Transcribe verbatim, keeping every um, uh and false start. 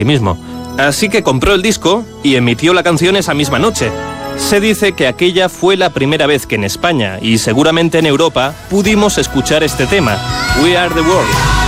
mismo. Así que compró el disco y emitió la canción esa misma noche. Se dice que aquella fue la primera vez que en España, y seguramente en Europa, pudimos escuchar este tema, We Are The World.